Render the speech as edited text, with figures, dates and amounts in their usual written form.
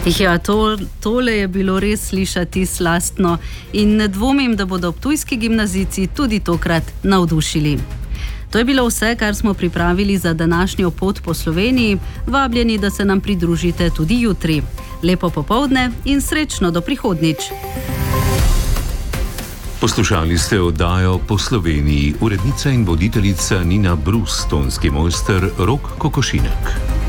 Ja, tole je bilo res slišati slastno in ne dvomim, da bodo ptujski gimnazijci tudi tokrat navdušili. To je bilo vse, kar smo pripravili za današnjo pot po Sloveniji. Vabljeni, da se nam pridružite tudi jutri. Lepo popoldne in srečno do prihodnjič. Poslušali ste oddajo Po Sloveniji. Urednica in voditeljica Nina Brus, tonski mojster Rok Kokošinek.